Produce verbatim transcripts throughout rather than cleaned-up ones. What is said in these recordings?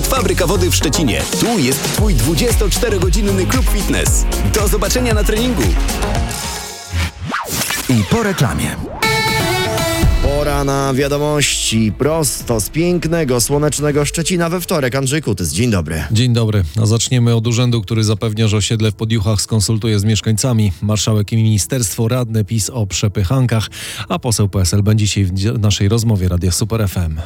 Fabryka Wody w Szczecinie. Tu jest Twój dwudziestoczterogodzinny klub fitness. Do zobaczenia na treningu. I po reklamie. Pora na wiadomości prosto z pięknego, słonecznego Szczecina we wtorek. Andrzej Kutys, dzień dobry. Dzień dobry. A zaczniemy od urzędu, który zapewnia, że osiedle w Podjuchach skonsultuje z mieszkańcami. Marszałek i ministerstwo, radny PiS o przepychankach, a poseł P S L będzie dzisiaj w naszej rozmowie Radia Super F M.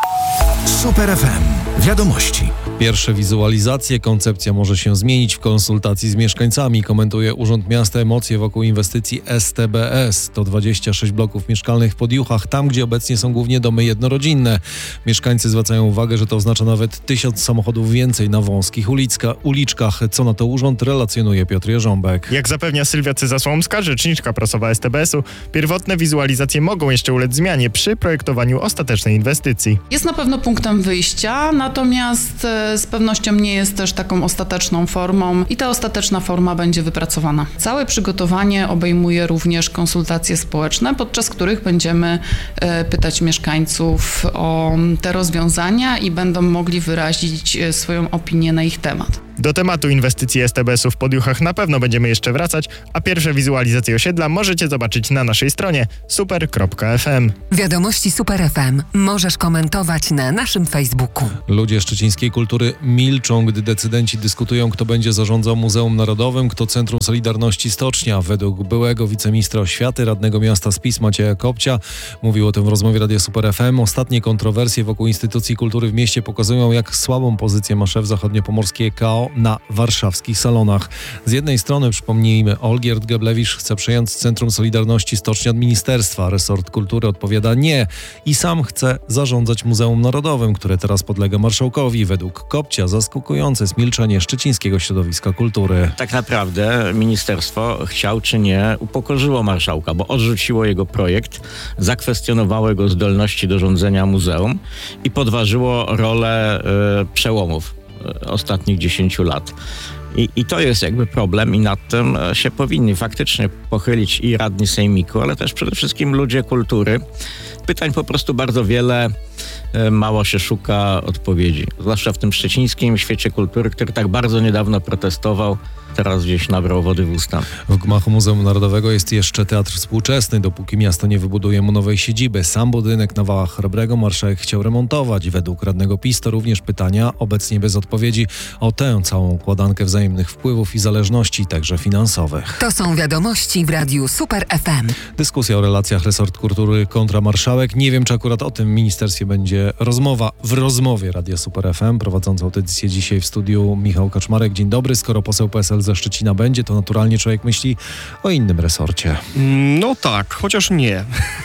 Super F M. Wiadomości. Pierwsze wizualizacje, koncepcja może się zmienić w konsultacji z mieszkańcami, komentuje Urząd Miasta emocje wokół inwestycji S T B S. To dwadzieścia sześć bloków mieszkalnych w Podjuchach, tam gdzie obecnie są głównie domy jednorodzinne. Mieszkańcy zwracają uwagę, że to oznacza nawet tysiąc samochodów więcej na wąskich ulicka, uliczkach. Co na to urząd, relacjonuje Piotr Jerząbek. Jak zapewnia Sylwia Cyza-Słomska, rzeczniczka prasowa S T B S-u, pierwotne wizualizacje mogą jeszcze ulec zmianie przy projektowaniu ostatecznej inwestycji. Jest na pewno punktem wyjścia, natomiast z pewnością nie jest też taką ostateczną formą i ta ostateczna forma będzie wypracowana. Całe przygotowanie obejmuje również konsultacje społeczne, podczas których będziemy pytać mieszkańców o te rozwiązania i będą mogli wyrazić swoją opinię na ich temat. Do tematu inwestycji S T B S-u w Podjuchach na pewno będziemy jeszcze wracać, a pierwsze wizualizacje osiedla możecie zobaczyć na naszej stronie super kropka f m. Wiadomości Super F M możesz komentować na naszym Facebooku. Ludzie szczecińskiej kultury milczą, gdy decydenci dyskutują, kto będzie zarządzał Muzeum Narodowym, kto Centrum Solidarności Stocznia. Według byłego wiceministra oświaty, radnego miasta z PiS Macieja Kopcia, mówił o tym w rozmowie Radia Super F M. Ostatnie kontrowersje wokół instytucji kultury w mieście pokazują, jak słabą pozycję ma szef zachodniopomorskie K O na warszawskich salonach. Z jednej strony, przypomnijmy, Olgierd Geblewicz chce przejąć Centrum Solidarności Stocznia od ministerstwa. Resort kultury odpowiada nie i sam chce zarządzać Muzeum Narodowym, które teraz podlega marszałkowi. Według Kopcia zaskakujące jest milczenie szczecińskiego środowiska kultury. Tak naprawdę ministerstwo, chciał czy nie, upokorzyło marszałka, bo odrzuciło jego projekt, zakwestionowało jego zdolności do rządzenia muzeum i podważyło rolę y, przełomów ostatnich dziesięciu lat. I, I to jest jakby problem i nad tym się powinni faktycznie pochylić i radni sejmiku, ale też przede wszystkim ludzie kultury. Pytań po prostu bardzo wiele, mało się szuka odpowiedzi. Zwłaszcza w tym szczecińskim świecie kultury, który tak bardzo niedawno protestował, teraz gdzieś nabrał wody w usta. W gmachu Muzeum Narodowego jest jeszcze teatr współczesny, dopóki miasto nie wybuduje mu nowej siedziby. Sam budynek na Wałach Chrobrego marszałek chciał remontować. Według radnego PiS to również pytania, obecnie bez odpowiedzi, o tę całą układankę wzajemnych wpływów i zależności, także finansowych. To są wiadomości w Radiu Super F M. Dyskusja o relacjach resort kultury kontra marszałek. Nie wiem, czy akurat o tym w ministerstwie będzie rozmowa w rozmowie Radia Super F M. Prowadzący audycję dzisiaj w studiu Michał Kaczmarek. Dzień dobry. Skoro poseł P S L ze Szczecina będzie, to naturalnie człowiek myśli o innym resorcie. No tak, chociaż nie.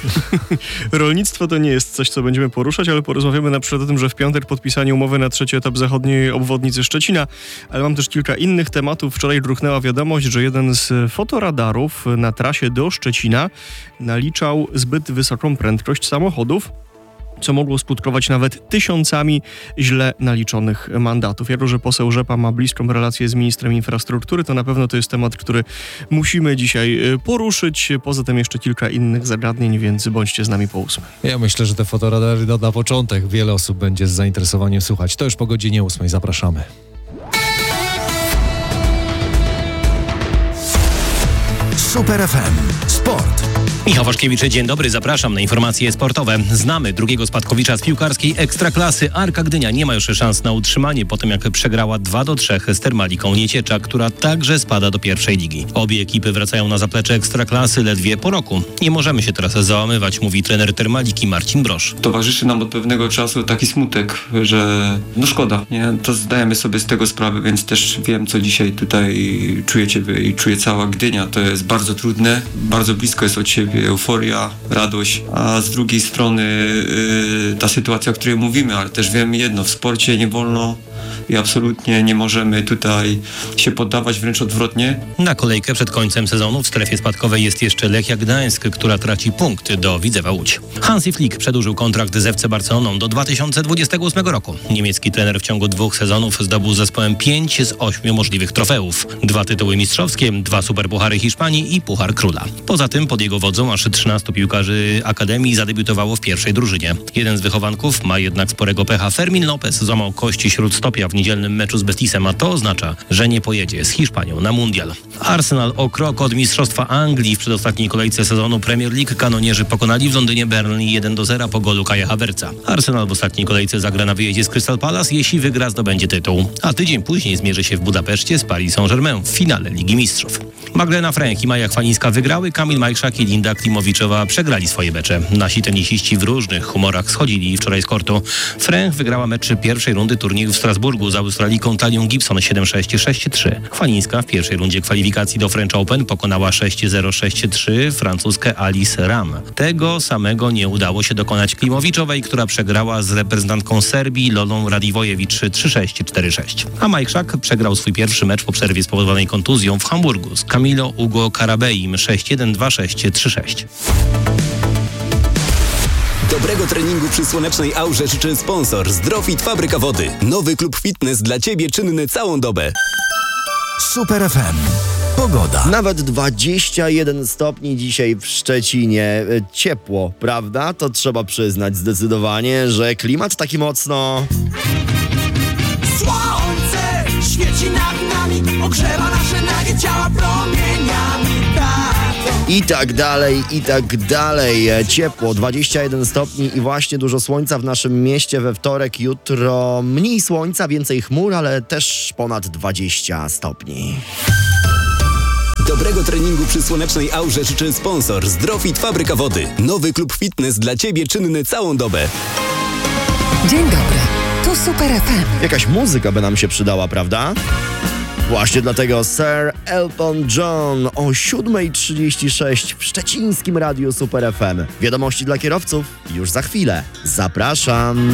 Rolnictwo to nie jest coś, co będziemy poruszać, ale porozmawiamy na przykład o tym, że w piątek podpisanie umowy na trzeci etap zachodniej obwodnicy Szczecina, ale mam też kilka innych tematów. Wczoraj druchnęła wiadomość, że jeden z fotoradarów na trasie do Szczecina naliczał zbyt wysoką prędkość samochodów, co mogło skutkować nawet tysiącami źle naliczonych mandatów. Jako że poseł Rzepa ma bliską relację z ministrem infrastruktury, to na pewno to jest temat, który musimy dzisiaj poruszyć. Poza tym jeszcze kilka innych zagadnień, więc bądźcie z nami po ósmej. Ja myślę, że te fotoradary na, na początek wiele osób będzie z zainteresowaniem słuchać. To już po godzinie ósmej. Zapraszamy. Super F M. Sport. Michał Waszkiewicz, dzień dobry, zapraszam na informacje sportowe. Znamy drugiego spadkowicza z piłkarskiej Ekstraklasy. Arka Gdynia nie ma już szans na utrzymanie po tym, jak przegrała dwa do trzech z Termaliką Nieciecza, która także spada do pierwszej ligi. Obie ekipy wracają na zaplecze Ekstraklasy ledwie po roku. Nie możemy się teraz załamywać, mówi trener Termaliki Marcin Brosz. Towarzyszy nam od pewnego czasu taki smutek, że no szkoda, nie? To zdajemy sobie z tego sprawę, więc też wiem, co dzisiaj tutaj czujecie wy i czuje cała Gdynia. To jest bardzo trudne, bardzo blisko jest od siebie euforia, radość, a z drugiej strony yy, ta sytuacja, o której mówimy, ale też wiemy jedno, w sporcie nie wolno i absolutnie nie możemy tutaj się poddawać, wręcz odwrotnie. Na kolejkę przed końcem sezonu w strefie spadkowej jest jeszcze Lechia Gdańsk, która traci punkt do Widzewa Łódź. Hansi Flick przedłużył kontrakt z F C Barceloną do dwa tysiące dwudziestego ósmego roku. Niemiecki trener w ciągu dwóch sezonów zdobył z zespołem pięć z ośmiu możliwych trofeów. Dwa tytuły mistrzowskie, dwa superpuchary Hiszpanii i Puchar Króla. Poza tym pod jego wodzą aż trzynastu piłkarzy Akademii zadebiutowało w pierwszej drużynie. Jeden z wychowanków ma jednak sporego pecha. Fermin Lopez złamał kości śródstopia w niedzielnym meczu z Betisem, a to oznacza, że nie pojedzie z Hiszpanią na mundial. Arsenal o krok od mistrzostwa Anglii w przedostatniej kolejce sezonu Premier League kanonierzy pokonali w Londynie Burnley jeden do zera po golu Kaja Havertza. Arsenal w ostatniej kolejce zagra na wyjeździe z Crystal Palace, jeśli wygra, zdobędzie tytuł. A tydzień później zmierzy się w Budapeszcie z Paris Saint-Germain w finale Ligi Mistrzów. Magdalena Fręch i Maja Chwalińska wygrały, Kamil Majchrzak i Linda Klimowiczowa przegrali swoje mecze. Nasi tenisiści w różnych humorach schodzili wczoraj z kortu. Fręch wygrała mecz pierwszej rundy turnieju w Strasburgu z Australijką Talią Gibson siedem sześć sześć trzy. Chwalińska w pierwszej rundzie kwalifikacji do French Open pokonała sześć zero sześć trzy francuskę Alice Ram. Tego samego nie udało się dokonać Klimowiczowej, która przegrała z reprezentantką Serbii Lolą Radivojewicz trzy sześć cztery sześć. A Majchrzak przegrał swój pierwszy mecz po przerwie spowodowanej kontuzją w Hamburgu z Camilo Ugo Karabeim sześć jeden dwa sześć trzy sześć. Dobrego treningu przy słonecznej aurze życzy sponsor Zdrowit Fabryka Wody. Nowy klub fitness dla Ciebie czynny całą dobę. Super F M. Pogoda. Nawet dwadzieścia jeden stopni dzisiaj w Szczecinie. Ciepło, prawda? To trzeba przyznać zdecydowanie, że klimat taki mocno... Słońce świeci nad nami, ogrzewa nasze nagie ciała promieniami. I tak dalej, i tak dalej. Ciepło, dwadzieścia jeden stopni i właśnie dużo słońca w naszym mieście we wtorek. Jutro mniej słońca, więcej chmur, ale też ponad dwadzieścia stopni. Dobrego treningu przy słonecznej aurze życzy sponsor Zdrowit Fabryka Wody. Nowy klub fitness dla Ciebie czynny całą dobę. Dzień dobry, tu Super F M. Jakaś muzyka by nam się przydała, prawda? Właśnie dlatego Sir Elton John o siódma trzydzieści sześć w szczecińskim radiu Super F M. Wiadomości dla kierowców już za chwilę. Zapraszam.